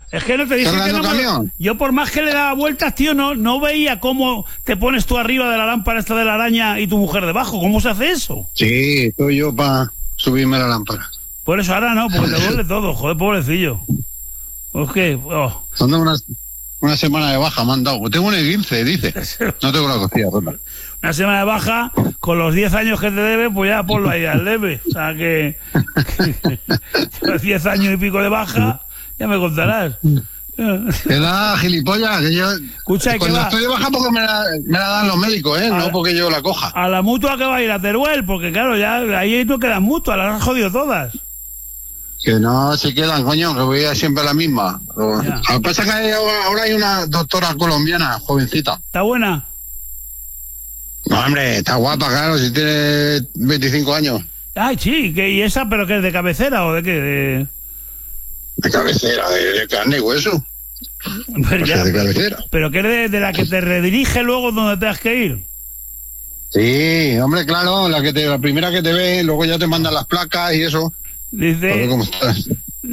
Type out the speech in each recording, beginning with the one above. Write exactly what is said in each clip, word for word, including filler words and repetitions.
Es que no te dije que no me... Yo por más que le daba vueltas, tío, no, no veía cómo te pones tú arriba de la lámpara esta de la araña y tu mujer debajo. ¿Cómo se hace eso? Sí, estoy yo para subirme a la lámpara. Por eso ahora no, porque te duele todo, joder, pobrecillo. ¿Por qué? Oh. Son una, una semana de baja me han dado. Tengo un esguince, dice. No tengo la costilla rota. Una semana de baja, con los diez años que te debe, pues ya ponlo ahí al leve. O sea que... que diez años y pico de baja, ya me contarás. Que da gilipollas, que yo... Escucha, cuando estoy de baja porque me la, me la dan los médicos, ¿eh? A, no porque yo la coja. A la mutua que va a ir a Teruel, porque claro, ya ahí no quedan mutuas, las has jodido todas. Que no se quedan, coño, que voy a siempre a la misma. Lo que pasa es que hay, ahora hay una doctora colombiana, jovencita. ¿Está buena? No, hombre, está guapa, claro, si tiene veinticinco años. Ay, sí, que ¿y esa, pero qué es de cabecera o de qué? De, de cabecera, de, de carne y hueso. Pero, o sea, ya, de cabecera. Pero que es de, de la que te redirige luego donde tengas que ir. Sí, hombre, claro, la que te, la primera que te ve, luego ya te mandan las placas y eso. Dice... A ver cómo estás.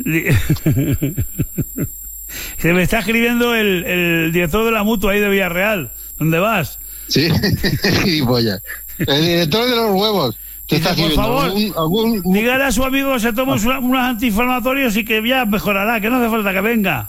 Se me está escribiendo el, el director de la mutua ahí de Villarreal. ¿Dónde vas? Sí, gilipollas. El director de los huevos. Te dice, está por favor, algún, algún... dígale a su amigo que se tome ah. unos antiinflamatorios y que ya mejorará, que no hace falta que venga.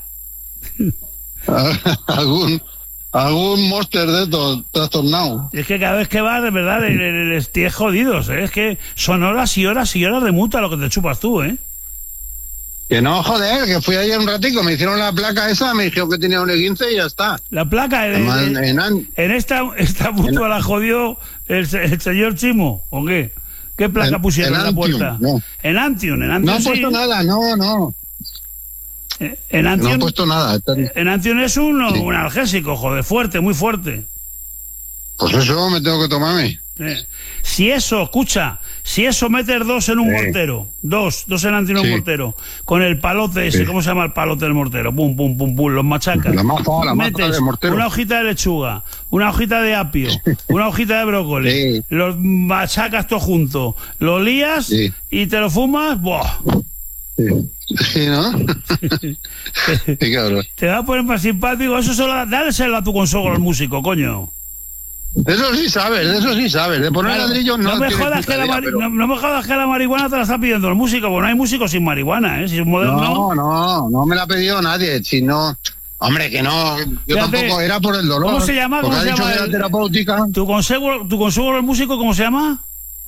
algún algún monster de estos trastornado. Es que cada vez que vas, de verdad, les tienes jodidos, ¿eh? Es que son horas y horas y horas de mutua lo que te chupas tú, ¿eh? Que no, joder, que fui ayer un ratico, me hicieron la placa esa, me dijeron que tenía un esguince y ya está. La placa, en, en, en, en, en esta, esta mutua en, la jodió el, el señor Chimo, ¿o qué? ¿Qué placa en, pusieron en, en la puerta? No. En Antium, en Antium. No han sí. puesto nada, no, no. En Antium, no han puesto nada. En Antium es un, sí. un analgésico, joder, fuerte, muy fuerte. Pues eso me tengo que tomarme. Eh. Si eso, escucha, si eso metes dos en un sí. mortero, dos, dos en Antium en sí. un mortero, con el palote ese, sí. ¿cómo se llama el palote del mortero? Pum, pum, pum, pum, los machacas. La maza, la metes del mortero. Una hojita de lechuga, una hojita de apio, una hojita de brócoli, sí. los machacas todo junto, lo lías sí. y te lo fumas, ¡buah! Sí, sí, ¿no? Qué cabrón. Te va a poner más simpático. Eso solo dáleselo a tu consogro al músico, coño. Eso sí sabes, eso sí sabes. De poner claro, ladrillos no. No me, jodas que la mari- pero... no, no me jodas que la marihuana te la está pidiendo el músico, porque no hay músicos sin marihuana, ¿eh? Si es moderno. No, no, no me la ha pedido nadie. Si no. Hombre, que no. Yo Fíjate, tampoco era por el dolor. ¿Cómo se llama? ¿Cómo se llama? El, terapéutica. ¿Tu consegro, tu consegro el músico, cómo se llama?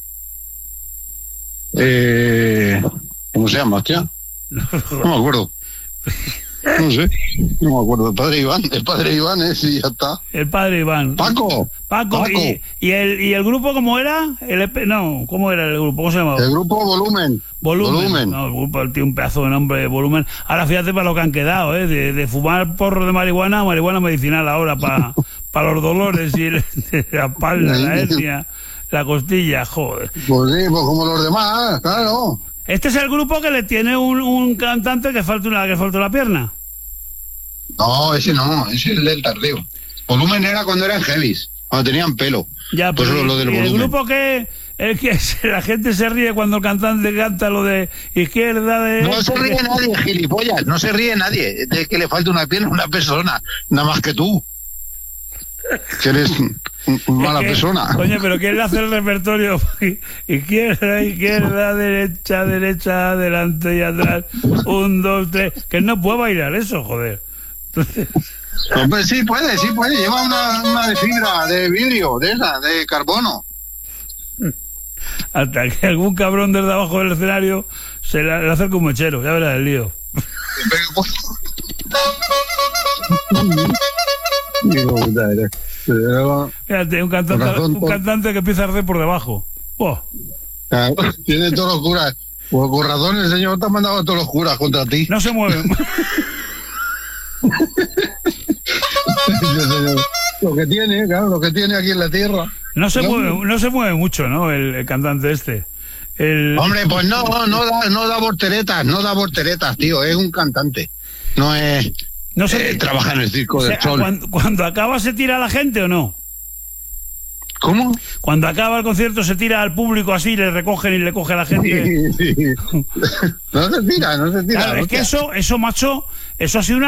Eh. ¿Cómo se llama, hostia? No me acuerdo. No sé. No me acuerdo. El padre Iván. El padre Iván es y ya está. El padre Iván. Paco. Paco. Paco. ¿Y, y, el, ¿Y el grupo cómo era? El, no, ¿cómo era el grupo? ¿Cómo se llamaba? El grupo Volumen. Volumen. Volumen. No, el grupo tiene un pedazo de nombre de Volumen. Ahora fíjate para lo que han quedado, ¿eh? De, de fumar porro de marihuana, marihuana medicinal ahora para pa los dolores y el, la espalda, la hernia, la costilla, joder. Pues sí, pues como los demás, claro. Este es el grupo que le tiene un, un cantante que falta una que falta una pierna. No, ese no, ese es el del tardeo. Volumen era cuando eran heavies, cuando tenían pelo. Ya, pues lo, lo del volumen. El grupo que el que la gente se ríe cuando el cantante canta lo de izquierda de... No se ríe nadie, gilipollas, no se ríe nadie de que le falte una pierna a una persona, nada más que tú. Que eres mala es que, persona. Coño, pero ¿quién le hace el repertorio? Izquierda, izquierda, derecha, derecha, adelante y atrás. Un, dos, tres. Que no puede bailar eso, joder. Entonces... Hombre, sí puede, sí puede. Lleva una, una de fibra, de vidrio, de esa, de carbono. Hasta que algún cabrón desde abajo del escenario se le, le acerca un mechero. Ya verás el lío. Fíjate, un cantante, un cantante que empieza a arder por debajo. Oh. Claro, tiene todos los curas. Pues con razón el señor te ha mandado a todos los curas contra ti. No se mueven. Lo que tiene, claro, lo que tiene aquí en la tierra. No se mueve, no se mueve mucho, ¿no? El, el cantante este. El... Hombre, pues no, no da, no da volteretas, no da volteretas, tío. Es un cantante. No es. No sé, eh, trabaja en el circo, o sea, del sol. Cuando, cuando acaba, ¿se tira a la gente o no? ¿Cómo? Cuando acaba el concierto, ¿se tira al público así, le recogen y le coge a la gente? Sí, sí. No se tira, no se tira. Claro, es que eso, eso, macho, eso ha sido una